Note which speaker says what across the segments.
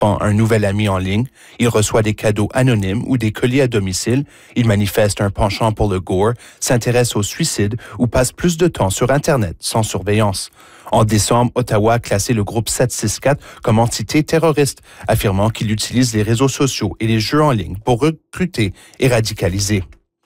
Speaker 1: un nouvel ami en ligne, il reçoit des cadeaux anonymes ou des colis à domicile, il manifeste un penchant pour le gore, s'intéresse au suicide ou passe plus de temps sur Internet sans surveillance. En décembre, Ottawa a classé le groupe 764 comme entité terroriste, affirmant qu'il utilise les réseaux sociaux et les jeux en ligne pour recruter et radicaliser.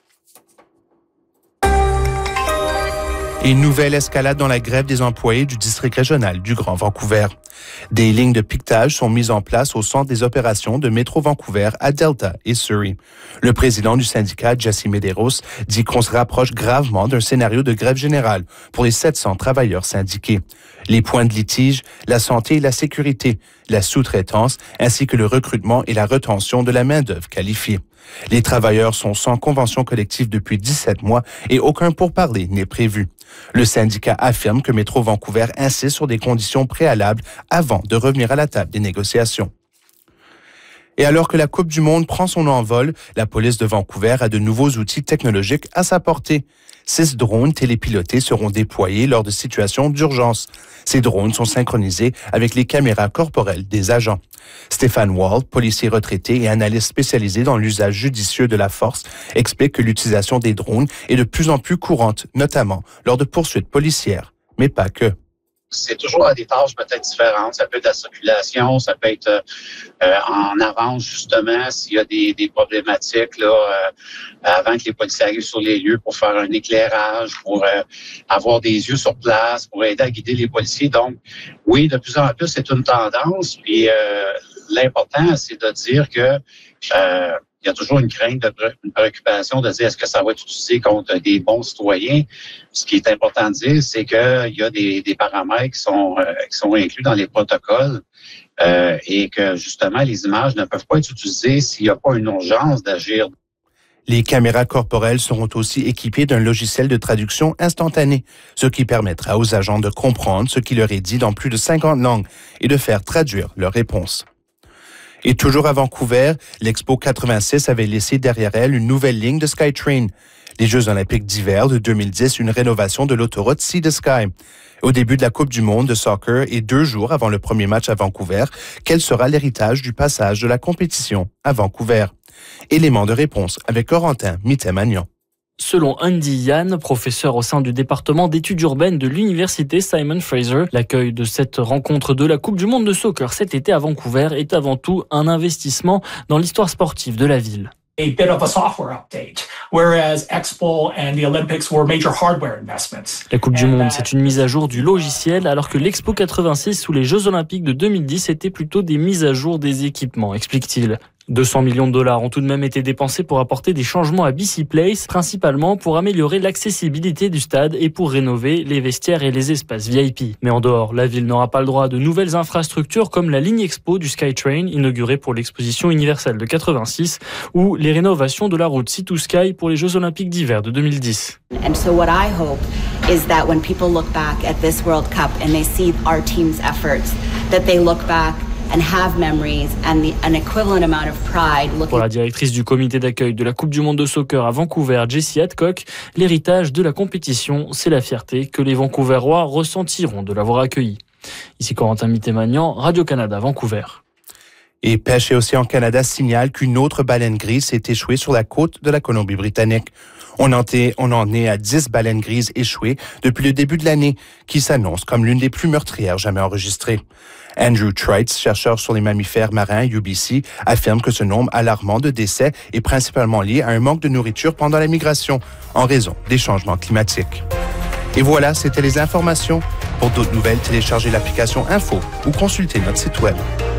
Speaker 1: Et une nouvelle escalade dans la grève des employés du district régional du Grand Vancouver. Des lignes de piquetage sont mises en place au centre des opérations de Métro Vancouver à Delta et Surrey. Le président du syndicat, Jesse Medeiros, dit qu'on se rapproche gravement d'un scénario de grève générale pour les 700 travailleurs syndiqués. Les points de litige, la santé et la sécurité, la sous-traitance, ainsi que le recrutement et la rétention de la main-d'œuvre qualifiée. Les travailleurs sont sans convention collective depuis 17 mois et aucun pourparler n'est prévu. Le syndicat affirme que Métro Vancouver insiste sur des conditions préalables avant de revenir à la table des négociations. Et alors que la Coupe du Monde prend son envol, la police de Vancouver a de nouveaux outils technologiques à sa portée. 6 drones télépilotés seront déployés lors de situations d'urgence. Ces drones sont synchronisés avec les caméras corporelles des agents. Stéphane Wall, policier retraité et analyste spécialisé dans l'usage judicieux de la force, explique que l'utilisation des drones est de plus en plus courante, notamment lors de poursuites policières, mais pas que.
Speaker 2: C'est toujours à des tâches peut-être différentes. Ça peut être la circulation, ça peut être en avance justement s'il y a des problématiques là avant que les policiers arrivent sur les lieux pour faire un éclairage, pour avoir des yeux sur place, pour aider à guider les policiers. Donc oui, de plus en plus, c'est une tendance. Puis l'important, c'est de dire que il y a toujours une crainte, une préoccupation de dire est-ce que ça va être utilisé contre des bons citoyens. Ce qui est important de dire, c'est qu'il y a des paramètres qui sont inclus dans les protocoles et que justement les images ne peuvent pas être utilisées s'il n'y a pas une urgence d'agir.
Speaker 1: Les caméras corporelles seront aussi équipées d'un logiciel de traduction instantanée, ce qui permettra aux agents de comprendre ce qui leur est dit dans plus de 50 langues et de faire traduire leurs réponses. Et toujours à Vancouver, l'Expo 86 avait laissé derrière elle une nouvelle ligne de SkyTrain. Les Jeux olympiques d'hiver de 2010, une rénovation de l'autoroute Sea to Sky. Au début de la Coupe du monde de soccer et 2 jours avant le premier match à Vancouver, quel sera l'héritage du passage de la compétition à Vancouver? Élément de réponse avec Corentin Mittet-Magnan.
Speaker 3: Selon Andy Yan, professeur au sein du département d'études urbaines de l'université Simon Fraser, l'accueil de cette rencontre de la Coupe du monde de soccer cet été à Vancouver est avant tout un investissement dans l'histoire sportive de la ville.
Speaker 4: A bit of a software update, whereas Expo and the Olympics were major hardware investments.
Speaker 3: La Coupe du Monde, c'est une mise à jour du logiciel, alors que l'Expo 86 ou les Jeux Olympiques de 2010 étaient plutôt des mises à jour des équipements, explique-t-il. 200 millions de dollars ont tout de même été dépensés pour apporter des changements à BC Place, principalement pour améliorer l'accessibilité du stade et pour rénover les vestiaires et les espaces VIP. Mais en dehors, la ville n'aura pas le droit de nouvelles infrastructures comme la ligne Expo du SkyTrain, inaugurée pour l'exposition universelle de 86, ou les rénovations de la route Sea to Sky pour les Jeux Olympiques d'hiver de 2010.
Speaker 5: And so what I hope is that when people look back at this World Cup and they see our team's efforts, that they look back and have memories and an equivalent amount of pride.
Speaker 3: Pour la directrice du comité d'accueil de la Coupe du monde de soccer à Vancouver, Jessie Adcock, l'héritage de la compétition, c'est la fierté que les Vancouverois ressentiront de l'avoir accueilli. Ici Corentin Mittet-Magnan, Radio-Canada, Vancouver.
Speaker 1: Et Pêche et Océan Canada signale qu'une autre baleine grise s'est échouée sur la côte de la Colombie-Britannique. On en est à 10 baleines grises échouées depuis le début de l'année, qui s'annonce comme l'une des plus meurtrières jamais enregistrées. Andrew Trites, chercheur sur les mammifères marins UBC, affirme que ce nombre alarmant de décès est principalement lié à un manque de nourriture pendant la migration, en raison des changements climatiques. Et voilà, c'était les informations. Pour d'autres nouvelles, téléchargez l'application Info ou consultez notre site web.